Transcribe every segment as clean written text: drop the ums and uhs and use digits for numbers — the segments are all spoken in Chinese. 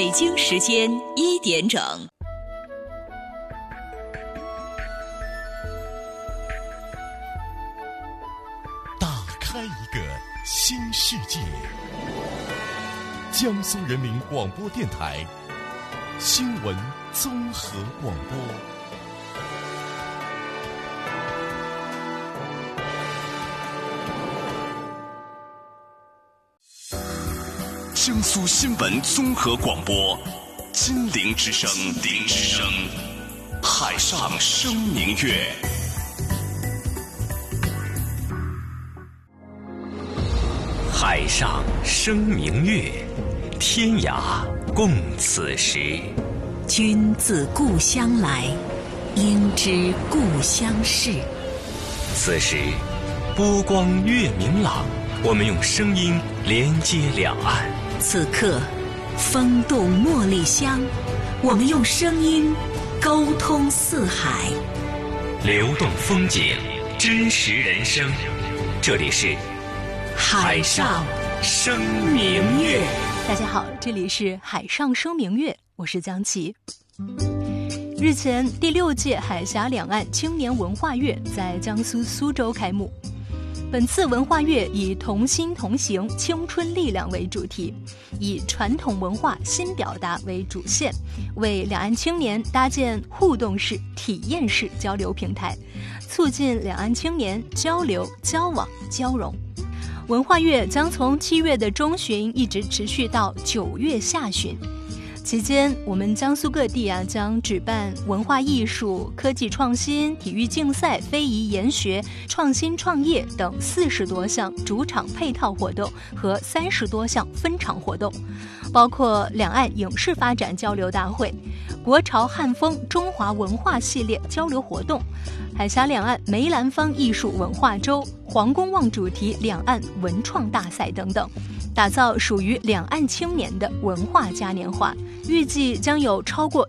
北京时间1点整。 打开一个新世界。江苏人民广播电台新闻综合广播。江苏新闻综合广播，金陵之声，海上生明月。海上生明月，天涯共此时。 君自故乡来，应知故乡事。 此时波光月明朗，我们用声音连接两岸。 此刻风动茉莉香，我们用声音沟通四海。 流动风景，真实人生，这里是海上生明月。 大家好，这里是海上生明月，我是江琪。日前，第6届海峡两岸青年文化月在江苏苏州开幕。本次文化月以同心同行青春力量为主题，以传统文化新表达为主线，为两岸青年搭建互动式、体验式交流平台，促进两岸青年交流、交往、交融。文化月将从7月的中旬一直持续到9月下旬。期间，我们江苏各地将举办文化艺术、科技创新、体育竞赛、非遗研学、创新创业等40多项主场配套活动和30多项分场活动，包括两岸影视发展交流大会、国潮汉风中华文化系列交流活动、海峡两岸梅兰芳艺术文化周、黄公望主题两岸文创大赛等等，打造属于两岸青年的文化嘉年华。预计将有超过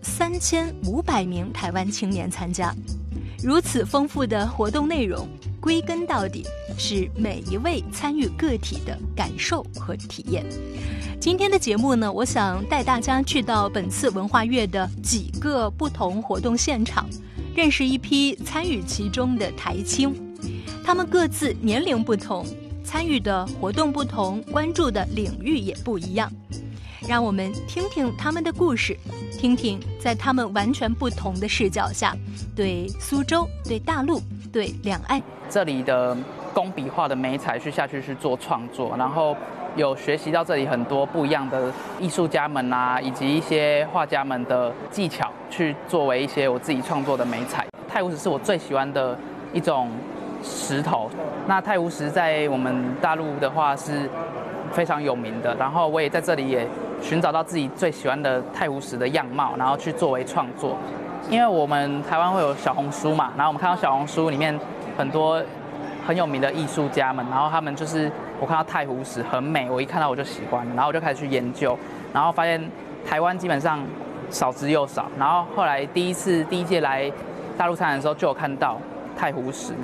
3500名台湾青年参加。如此丰富的活动内容，归根到底是每一位参与个体的感受和体验。今天的节目呢，我想带大家去到本次文化月的几个不同活动现场，认识一批参与其中的台青。他们各自年龄不同，参与的活动不同，关注的领域也不一样。让我们听听他们的故事，听听在他们完全不同的视角下，对苏州、对大陆、对两岸这里的工笔画的媒材下去做创作，然后有学习到这里很多不一样的艺术家们以及一些画家们的技巧，去作为一些我自己创作的媒材。太湖石是我最喜欢的一种石头，那太湖石在我们大陆的话是非常有名的，然后我也在这里也寻找到自己最喜欢的太湖石的样貌，然后去作为创作。因为我们台湾会有小红书嘛，然后我们看到小红书里面很多很有名的艺术家们，然后他们就是我看到太湖石很美，我一看到我就喜欢，然后我就开始去研究，然后发现台湾基本上少之又少，然后后来第一届来大陆参展的时候就有看到太湖石，